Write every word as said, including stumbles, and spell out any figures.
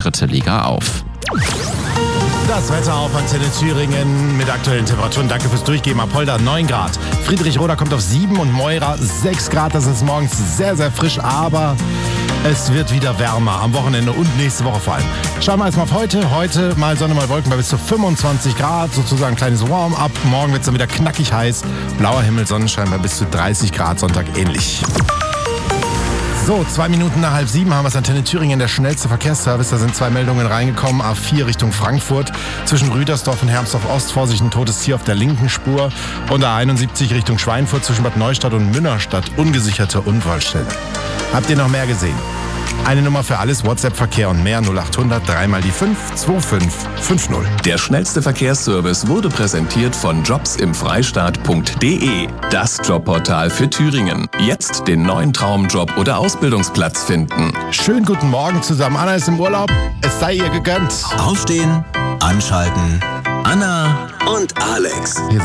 dritte Liga auf. Das Wetter auf Antenne Thüringen mit aktuellen Temperaturen. Danke fürs Durchgeben. Apolda neun Grad. Friedrichroda kommt auf sieben und Moira sechs Grad. Das ist morgens sehr, sehr frisch, aber es wird wieder wärmer am Wochenende und nächste Woche vor allem. Schauen wir erstmal auf heute. Heute mal Sonne, mal Wolken bei bis zu fünfundzwanzig Grad. Sozusagen ein kleines Warm-up. Morgen wird es dann wieder knackig heiß. Blauer Himmel, Sonnenschein bei bis zu dreißig Grad. Sonntag ähnlich. So, zwei Minuten nach halb sieben haben wir es Antenne Thüringen, der schnellste Verkehrsservice. Da sind zwei Meldungen reingekommen. A vier Richtung Frankfurt. Zwischen Rüdersdorf und Hermsdorf Ost. Vorsicht, ein totes Tier auf der linken Spur. Und A einundsiebzig Richtung Schweinfurt zwischen Bad Neustadt und Münnerstadt. Ungesicherte Unfallstelle. Habt ihr noch mehr gesehen? Eine Nummer für alles, WhatsApp-Verkehr und mehr, null achthundert, dreimal die fünf, zwei fünf fünf null. Der schnellste Verkehrsservice wurde präsentiert von jobsimfreistaat punkt de, das Jobportal für Thüringen. Jetzt den neuen Traumjob oder Ausbildungsplatz finden. Schönen guten Morgen zusammen. Anna ist im Urlaub. Es sei ihr gegönnt. Aufstehen, anschalten. Anna und Alex. Hier